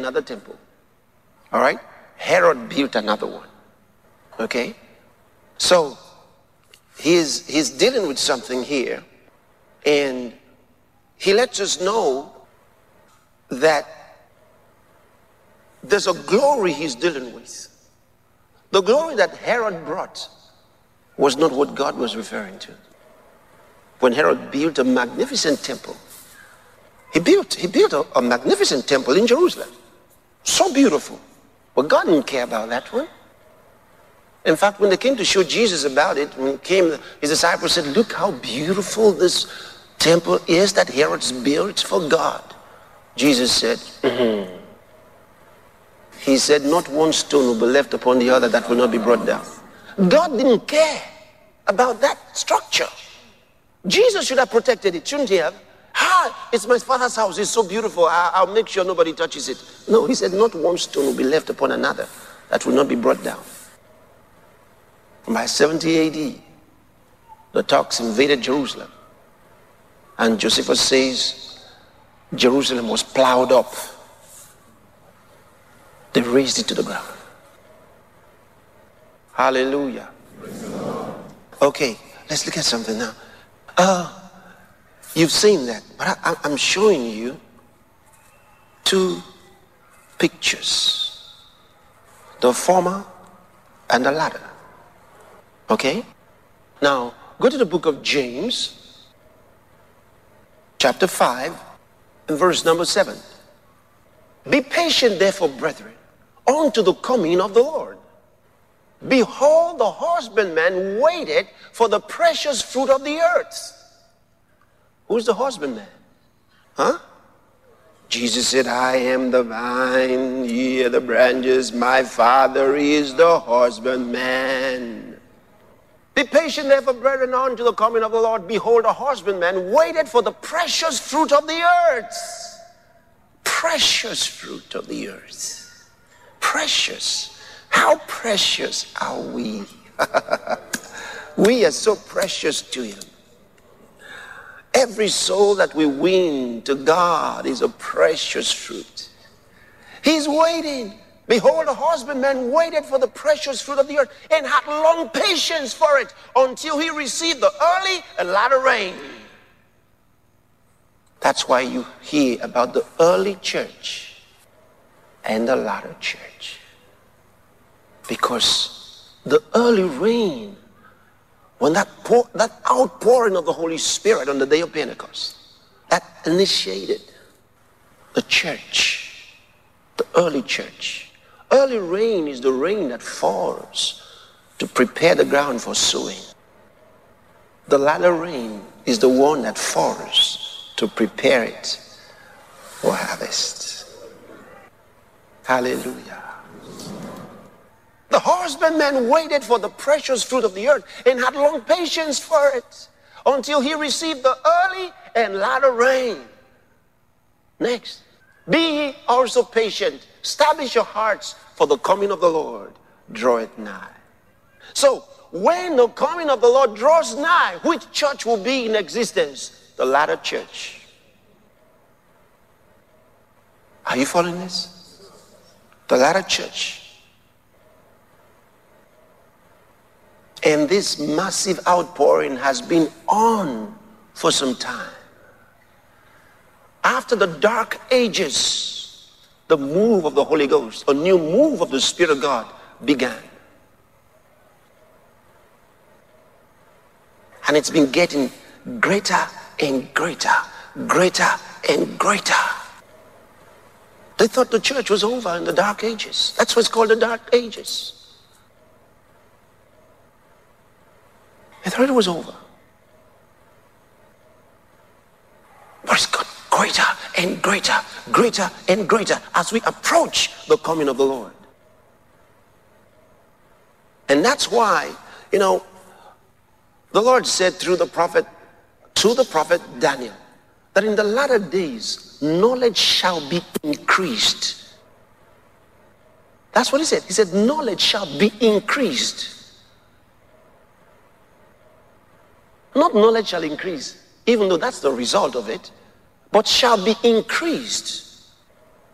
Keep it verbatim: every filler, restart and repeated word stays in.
another temple. All right? Herod built another one. Okay? So, he's, he's dealing with something here, and he lets us know that there's a glory he's dealing with. The glory that Herod brought was not what God was referring to. When Herod built a magnificent temple, he built, he built a, a magnificent temple in Jerusalem. So beautiful. But God didn't care about that one. In fact, when they came to show Jesus about it, when came, his disciples said, look how beautiful this temple is that Herod's built for God. Jesus said, mm-hmm. He said, not one stone will be left upon the other that will not be brought down. God didn't care about that structure. Jesus should have protected it, shouldn't he have? Ah, it's my Father's house, it's so beautiful, I, I'll make sure nobody touches it. No, he said, not one stone will be left upon another that will not be brought down. By seventy A D, the Turks invaded Jerusalem. And Josephus says, Jerusalem was plowed up. They razed it to the ground. Hallelujah. Okay, let's look at something now. Uh, you've seen that, but I, I'm showing you two pictures. The former and the latter. Okay? Now, go to the book of James, chapter five, and verse number seven. Be patient, therefore, brethren, unto the coming of the Lord. Behold, the husbandman waited for the precious fruit of the earth. Who's the husbandman? Huh? Jesus said, I am the vine, ye are the branches, my Father is the husbandman. Be patient, therefore, brethren, unto the coming of the Lord. Behold, a husbandman waited for the precious fruit of the earth. Precious fruit of the earth. Precious. How precious are we? We are so precious to him. Every soul that we win to God is a precious fruit. He's waiting. Behold, a husbandman waited for the precious fruit of the earth and had long patience for it until he received the early and latter rain. That's why you hear about the early church and the latter church. Because the early rain, when that pour, that outpouring of the Holy Spirit on the day of Pentecost, that initiated the church, the early church. Early rain is the rain that falls to prepare the ground for sowing. The latter rain is the one that falls to prepare it for harvest. Hallelujah. The husbandman waited for the precious fruit of the earth and had long patience for it until he received the early and latter rain. Next, be ye also patient. Establish your hearts, for the coming of the Lord draweth nigh. So, when the coming of the Lord draws nigh, which church will be in existence? The latter church. Are you following this? The latter church. And this massive outpouring has been on for some time. After the dark ages, the move of the Holy Ghost, a new move of the Spirit of God began. And it's been getting greater and greater, greater and greater. They thought the church was over in the dark ages. That's what's called the dark ages. They thought it was over. But it's got greater and greater, greater and greater as we approach the coming of the Lord. And that's why, you know, the Lord said through the prophet, to the prophet Daniel, that in the latter days, knowledge shall be increased. That's what he said. He said, knowledge shall be increased. Not knowledge shall increase, even though that's the result of it, but shall be increased.